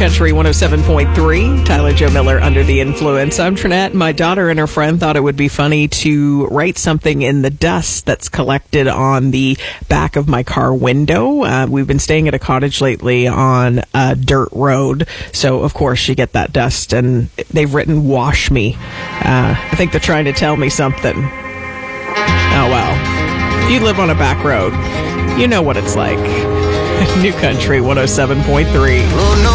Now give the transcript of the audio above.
Country 107.3. Tyler Joe Miller, Under the Influence. I'm Trinette. My daughter and her friend thought it would be funny to write something in the dust that's collected on the back of my car window. We've been staying at a cottage lately on a dirt road, so of course you get that dust, and they've written "Wash Me." I think they're trying to tell me something. Oh well. If you live on a back road, you know what it's like. New Country 107.3. Oh, no.